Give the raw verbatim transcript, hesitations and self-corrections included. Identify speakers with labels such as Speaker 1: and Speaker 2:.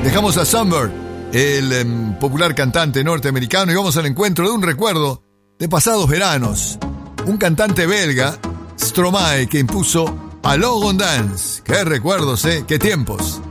Speaker 1: Dejamos a Sunbird, el eh, popular cantante norteamericano, y vamos al encuentro de un recuerdo de pasados veranos. Un cantante belga, Stromae, que impuso Allo on Dance. ¡Qué recuerdos, eh! ¡Qué tiempos!